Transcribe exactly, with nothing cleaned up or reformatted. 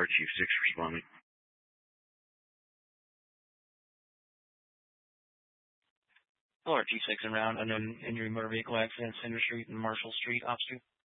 Fire Chief six responding. Hello, Chief six and round. Unknown injury motor vehicle accident, Center Street and Marshall Street, Ops two.